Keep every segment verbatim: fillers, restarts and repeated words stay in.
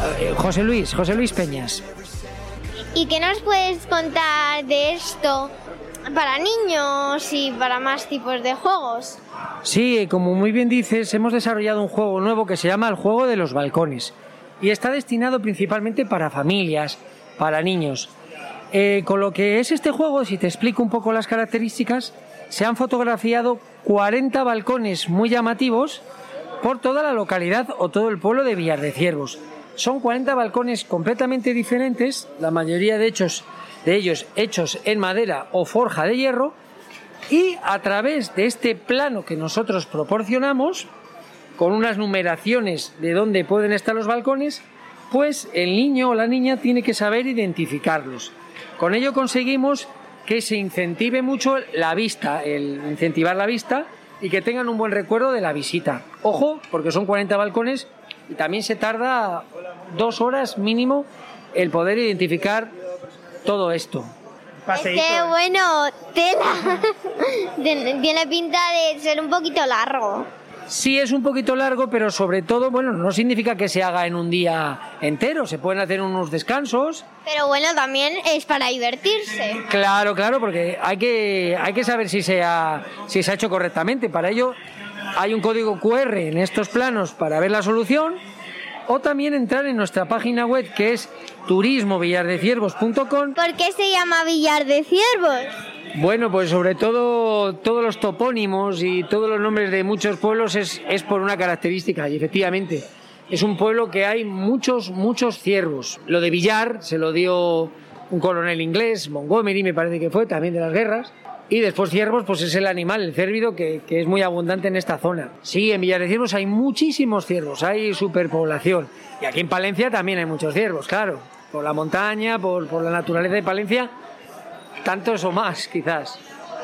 Eh, José Luis, José Luis Peñas. ¿Y qué nos puedes contar de esto para niños y para más tipos de juegos? Sí, como muy bien dices, hemos desarrollado un juego nuevo que se llama el juego de los balcones y está destinado principalmente para familias, para niños. Eh, con lo que es este juego, si te explico un poco las características, se han fotografiado cuarenta balcones muy llamativos por toda la localidad o todo el pueblo de Villar de Ciervos. Son cuarenta balcones completamente diferentes, la mayoría de, hechos, de ellos hechos en madera o forja de hierro, y a través de este plano que nosotros proporcionamos, con unas numeraciones de dónde pueden estar los balcones, pues el niño o la niña tiene que saber identificarlos. Con ello conseguimos que se incentive mucho la vista, el incentivar la vista y que tengan un buen recuerdo de la visita. Ojo, porque son cuarenta balcones y también se tarda dos horas mínimo el poder identificar todo esto. Paseíto. ¡Qué bueno! Tela. Tiene pinta de ser un poquito largo. Sí, es un poquito largo, pero sobre todo, bueno, no significa que se haga en un día entero, se pueden hacer unos descansos. Pero bueno, también es para divertirse. Claro, claro, porque hay que, hay que saber si se, ha, si se ha hecho correctamente. Para ello hay un código cu erre en estos planos para ver la solución, o también entrar en nuestra página web, que es turismo villar de ciervos punto com. ¿Por qué se llama Villar de Ciervos? Bueno, pues sobre todo todos los topónimos y todos los nombres de muchos pueblos es, es por una característica, y efectivamente es un pueblo que hay muchos, muchos ciervos. Lo de Villar se lo dio un coronel inglés, Montgomery me parece que fue, también de las guerras, y después ciervos pues es el animal, el cérvido, que, que es muy abundante en esta zona. Sí, en Villar de Ciervos hay muchísimos ciervos, hay superpoblación, y aquí en Palencia también hay muchos ciervos, claro, por la montaña, por, por la naturaleza de Palencia, tantos o más, quizás.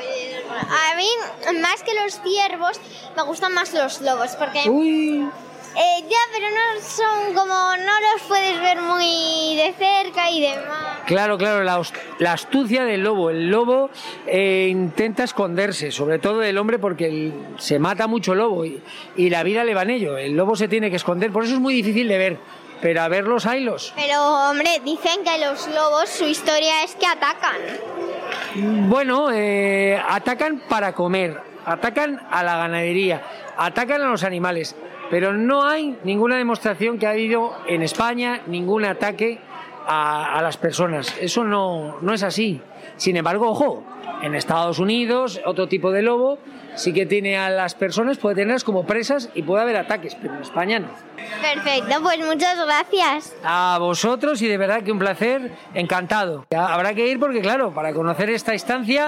A mí, más que los ciervos, me gustan más los lobos, porque... Uy. Eh, ya, pero no son como... no los puedes ver muy de cerca y demás. Claro, claro, la, la astucia del lobo. El lobo eh, intenta esconderse, sobre todo el hombre, porque el, se mata mucho lobo y, y la vida le va en ello. El lobo se tiene que esconder, por eso es muy difícil de ver. Pero a verlos, haylos. Pero, hombre, dicen que los lobos, su historia es que atacan. Bueno, eh, atacan para comer, atacan a la ganadería, atacan a los animales, pero no hay ninguna demostración que ha habido en España ningún ataque a, a las personas. Eso no, no es así. Sin embargo, ojo, en Estados Unidos otro tipo de lobo sí que tiene a las personas, puede tenerlas como presas y puede haber ataques, pero en España no. Perfecto, pues muchas gracias. A vosotros, y de verdad que un placer, encantado. Ya habrá que ir porque, claro, para conocer esta estancia